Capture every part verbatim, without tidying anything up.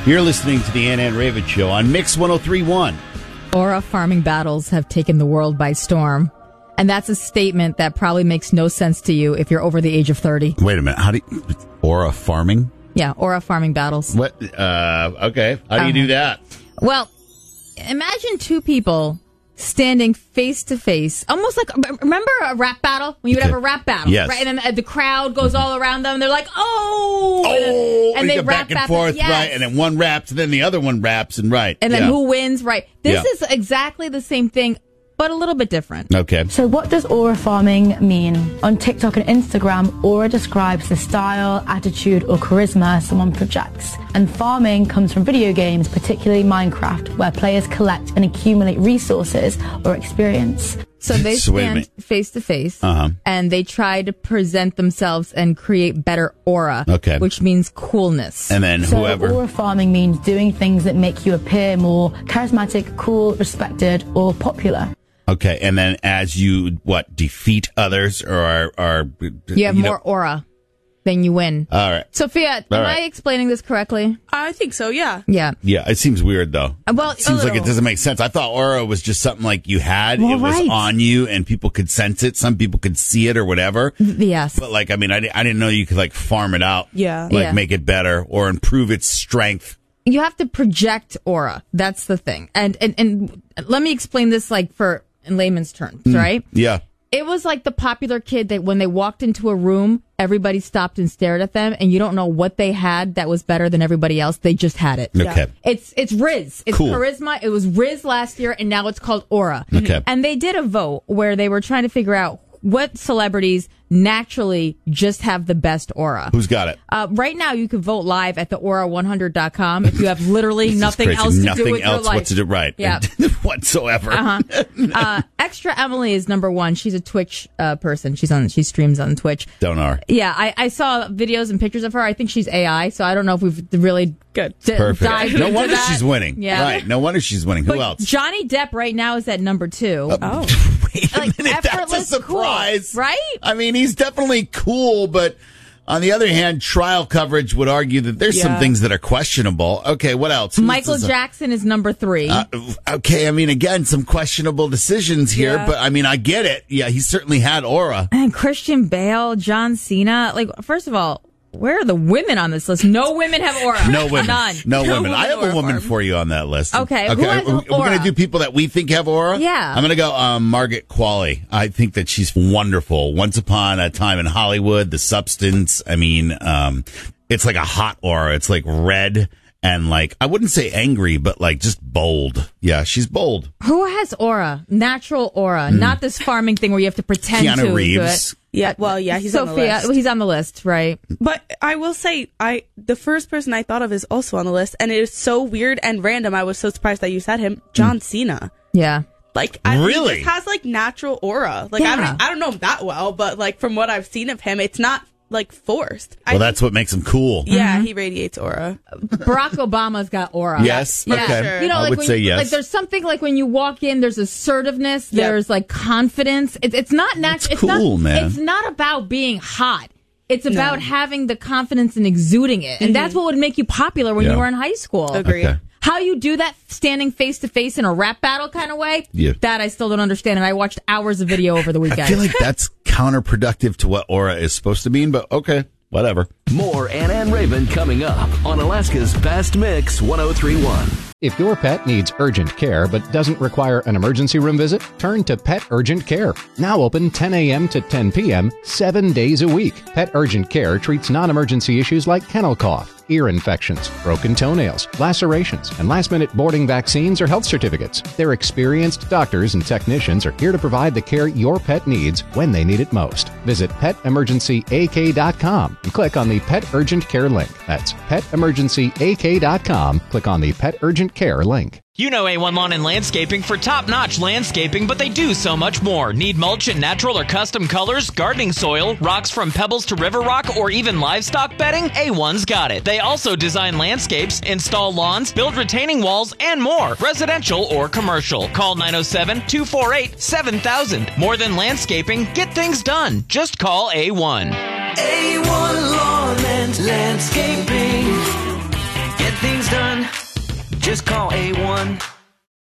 You're listening to the Ann and Raven Show on Mix one oh three point one. Aura farming battles have taken the world by storm. And that's a statement that probably makes no sense to you if you're over the age of thirty. Wait a minute. How do you... Aura farming? Yeah, aura farming battles. What? Uh, okay. How do you uh-huh. do that? Well, imagine two people standing face to face, almost like, remember a rap battle? When you would Okay. have a rap battle, Yes. right? And then the crowd goes all around them, and they're like, oh! Oh, and, then, and you they go rap back and forth, yes. right? And then one raps, and then the other one raps, and right. And then yeah. who wins, right? This Yeah. is exactly the same thing, but a little bit different. Okay. So what does aura farming mean? On TikTok and Instagram, aura describes the style, attitude, or charisma someone projects. And farming comes from video games, particularly Minecraft, where players collect and accumulate resources or experience. So they So wait a stand minute. face to face, Uh-huh. and they try to present themselves and create better aura, Okay. which means coolness. And then So whoever. aura farming means doing things that make you appear more charismatic, cool, respected, or popular. Okay. And then as you, what, defeat others or are. are you have know- more aura, then you win. All right. Sophia, All am right. I explaining this correctly? I think so, yeah. Yeah. Yeah, it seems weird, though. Uh, well, It seems a like it little. doesn't make sense. I thought aura was just something like you had. Well, it was right. on you and people could sense it. Some people could see it or whatever. Yes. But, like, I mean, I, di- I didn't know you could, like, farm it out. Yeah. Like, Yeah. make it better or improve its strength. You have to project aura. That's the thing. And, and, and let me explain this, like, for in layman's terms, right? Yeah. It was like the popular kid that when they walked into a room, everybody stopped and stared at them, and you don't know what they had that was better than everybody else. They just had it. Okay. It's it's Riz. It's Cool. charisma. It was Riz last year, and now it's called Aura. Okay. And they did a vote where they were trying to figure out what celebrities naturally just have the best aura. Who's got it? Uh, right now, you can vote live at the aura one hundred dot com if you have literally This is nothing crazy. else to Nothing do with else your life. what to do, right. Yeah. Whatsoever. Uh-huh. uh, Extra Emily is number one. She's a Twitch uh, person. She's on. She streams on Twitch. Don't know her. Yeah, I, I saw videos and pictures of her. I think she's A I, so I don't know if we've really Good. d- Perfect. dived No into wonder that. she's winning. Yeah. Right. No wonder she's winning. Who But else? Johnny Depp right now is at number two. Oh. Wait a Like, minute. That's a effortless surprise. cool, right? I mean, he's definitely cool, but on the other hand, trial coverage would argue that there's some Yeah. things that are questionable. Okay, what else? Who's Michael this- Jackson is number three. Uh, okay, I mean, again, some questionable decisions here, Yeah. but I mean, I get it. Yeah, he certainly had aura. and Christian Bale, John Cena. Like, first of all, where are the women on this list? No women have aura. No women. None. No, women. I have a aura woman farm. for you on that list. Okay, who Okay. has We're, we're aura? going to do people that we think have aura. Yeah. I'm going to go um, Margaret Qualley. I think that she's wonderful. Once upon a time in Hollywood, The Substance. I mean, um, it's like a hot aura. It's like red and like, I wouldn't say angry, but like just bold. Yeah, she's bold. Who has aura? Natural aura, not this farming thing where you have to pretend Keanu to do Reeves. it. Yeah, well, yeah, he's Sophia, on the list. he's on the list, right? But I will say, I the first person I thought of is also on the list, and it is so weird and random. I was so surprised that you said him, John Cena. Yeah. Like, I Really? he just has like natural aura. Like, I Yeah. don't, I don't know him that well, but like from what I've seen of him, it's not like forced. I Well, think- that's what makes him cool. yeah, he radiates aura. Barack Obama's got aura. Yes. Yeah. Okay. Sure. You know, I like would when say you, yes. like there's something like when you walk in, there's assertiveness, Yep. there's like confidence. It's it's not natural. That's cool, not, man. It's not about being hot. It's about having the confidence and exuding it, and that's what would make you popular when Yeah. you were in high school. Agreed. Okay. How you do that, standing face to face in a rap battle kind of way? Yeah. That I still don't understand, and I watched hours of video over the weekend. I feel like that's counterproductive to what aura is supposed to mean, but okay, whatever. More Ann and Raven coming up on Alaska's Best Mix one oh three point one. If your pet needs urgent care but doesn't require an emergency room visit, turn to Pet Urgent Care. Now open ten a.m. to ten p.m., seven days a week. Pet Urgent Care treats non-emergency issues like kennel cough, ear infections, broken toenails, lacerations, and last-minute boarding vaccines or health certificates. Their experienced doctors and technicians are here to provide the care your pet needs when they need it most. Visit pet emergency a k dot com and click on the Pet Urgent Care link. That's pet emergency a k dot com. Click on the Pet Urgent Care link. You know A one Lawn and Landscaping for top-notch landscaping, but they do so much more. Need mulch in natural or custom colors, gardening soil, rocks from pebbles to river rock, or even livestock bedding? A one's got it. They also design landscapes, install lawns, build retaining walls, and more, residential or commercial. Call nine oh seven, two four eight, seven thousand. More than landscaping, get things done. Just call A one. A one Lawn and Landscaping. Get things done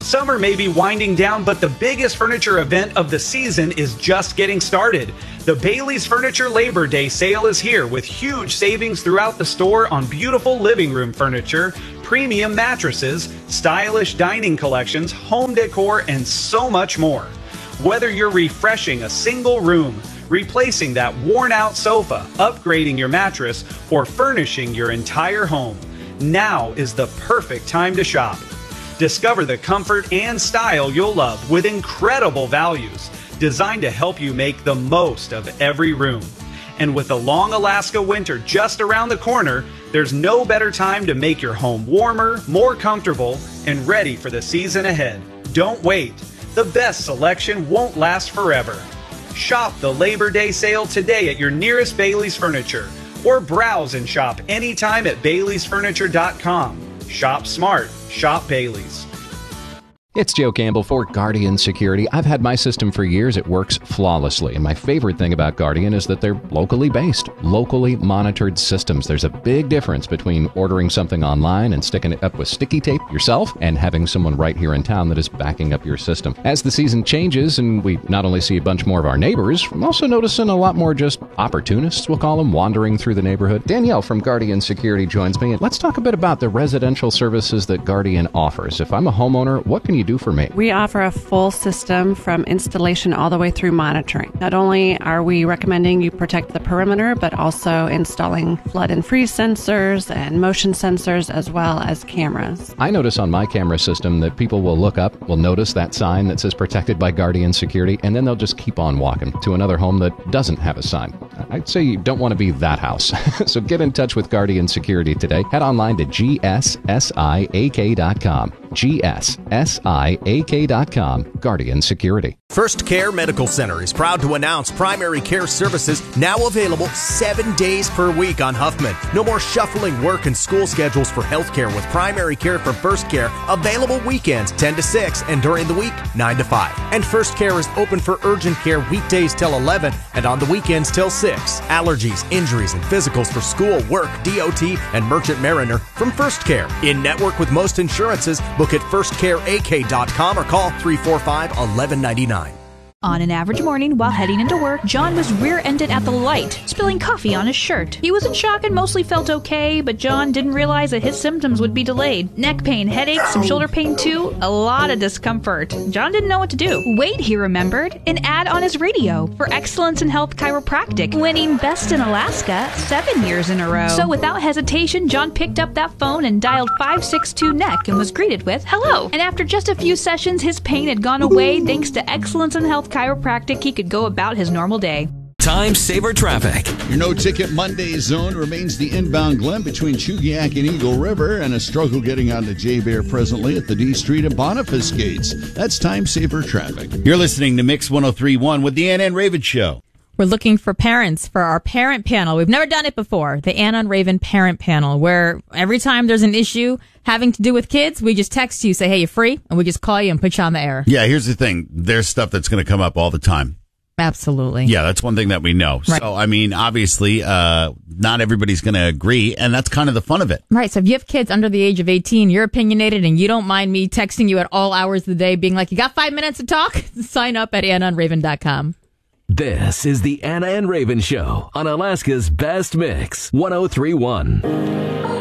Summer may be winding down, but the biggest furniture event of the season is just getting started. The Bailey's Furniture Labor Day sale is here with huge savings throughout the store on beautiful living room furniture, premium mattresses, stylish dining collections, home decor, and so much more. Whether you're refreshing a single room, replacing that worn-out sofa, upgrading your mattress, or furnishing your entire home, now is the perfect time to shop. Discover the comfort and style you'll love with incredible values designed to help you make the most of every room. And with the long Alaska winter just around the corner, there's no better time to make your home warmer, more comfortable, and ready for the season ahead. Don't wait. The best selection won't last forever. Shop the Labor Day sale today at your nearest Bailey's Furniture, or browse and shop anytime at Baileys Furniture dot com. Shop smart. Shop Bailey's. It's Joe Campbell for Guardian Security. I've had my system for years. It works flawlessly. And my favorite thing about Guardian is that they're locally based, locally monitored systems. There's a big difference between ordering something online and sticking it up with sticky tape yourself and having someone right here in town that is backing up your system. As the season changes and we not only see a bunch more of our neighbors, I'm also noticing a lot more just opportunists, we'll call them, wandering through the neighborhood. Danielle from Guardian Security joins me. And let's talk a bit about the residential services that Guardian offers. If I'm a homeowner, what can you do for me? We offer a full system from installation all the way through monitoring. Not only are we recommending you protect the perimeter, but also installing flood and freeze sensors and motion sensors as well as cameras. I notice on my camera system that people will look up, will notice that sign that says protected by Guardian Security, and then they'll just keep on walking to another home that doesn't have a sign. I'd say you don't want to be that house. So get in touch with Guardian Security today. Head online to G S S I A K dot com. G S S I A K dot com. Guardian Security. First Care Medical Center is proud to announce primary care services now available seven days per week on Huffman. No more shuffling work and school schedules for healthcare with primary care from First Care available weekends ten to six and during the week nine to five. And First Care is open for urgent care weekdays till eleven and on the weekends till six. Allergies, injuries, and physicals for school, work, D O T, and Merchant Mariner from First Care. In network with most insurances, book at first care A K dot com or call three four five, eleven ninety-nine. On an average morning while heading into work, John was rear-ended at the light, spilling coffee on his shirt. He was in shock and mostly felt okay, but John didn't realize that his symptoms would be delayed. Neck pain, headaches, some shoulder pain too, a lot of discomfort. John didn't know what to do. Wait, he remembered, an ad on his radio for Excellence in Health Chiropractic, winning Best in Alaska seven years in a row. So without hesitation, John picked up that phone and dialed five six two N E C and was greeted with, "Hello." And after just a few sessions, his pain had gone away thanks to Excellence in Health Chiropractic. He could go about his normal day. Time Saver Traffic. Your no-ticket Monday zone remains the inbound Glen between Chugiak and Eagle River, and a struggle getting onto J-Bear presently at the D Street and Boniface gates. That's Time Saver Traffic. You're listening to Mix one oh three point one with the Ann and Raven Show. We're looking for parents for our parent panel. We've never done it before. The Ann and Raven parent panel, where every time there's an issue having to do with kids, we just text you, say, hey, you free? And we just call you and put you on the air. Yeah, here's the thing. There's stuff that's going to come up all the time. Absolutely. Yeah, that's one thing that we know. Right. So, I mean, obviously, uh, not everybody's going to agree, and that's kind of the fun of it. Right. So if you have kids under the age of eighteen, you're opinionated, and you don't mind me texting you at all hours of the day, being like, you got five minutes to talk? Sign up at anna and raven dot com. This is the Anna and Raven Show on Alaska's Best Mix one oh three point one.